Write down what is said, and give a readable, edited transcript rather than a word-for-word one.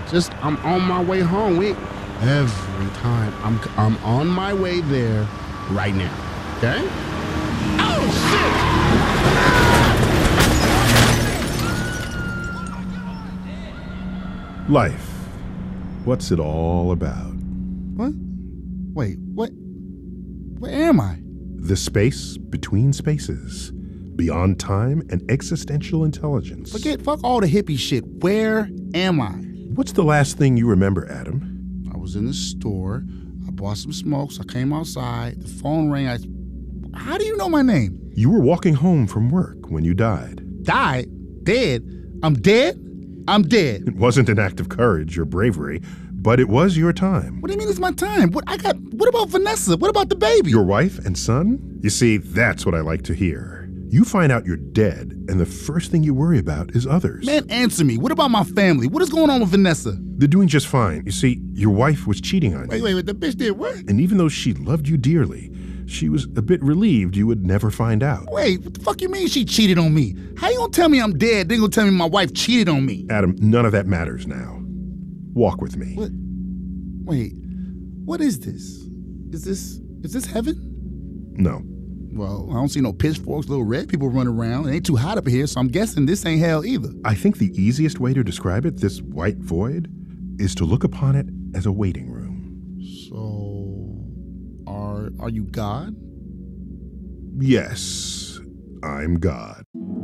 Just I'm on my way home. Every time I'm on my way there right now. Okay? Oh shit! Life. What's it all about? What? Wait, what? Where am I? The space between spaces, beyond time and existential intelligence. Fuck all the hippie shit. Where am I? What's the last thing you remember, Adam? I was in the store. I bought some smokes. I came outside. The phone rang. How do you know my name? You were walking home from work when you died. Died? Dead? I'm dead? I'm dead. It wasn't an act of courage or bravery, but it was your time. What do you mean it's my time? What about Vanessa? What about the baby? Your wife and son? You see, that's what I like to hear. You find out you're dead, and the first thing you worry about is others. Man, answer me. What about my family? What is going on with Vanessa? They're doing just fine. You see, your wife was cheating on you. Wait, the bitch did what? And even though she loved you dearly, she was a bit relieved you would never find out. Wait, what the fuck you mean she cheated on me? How you gonna tell me I'm dead, then gonna tell me my wife cheated on me? Adam, none of that matters now. Walk with me. What? Wait, what is this? Is this heaven? No. Well, I don't see no pitchforks, little red people running around. It ain't too hot up here, so I'm guessing this ain't hell either. I think the easiest way to describe it, this white void, is to look upon it as a waiting room. So, are you God? Yes, I'm God.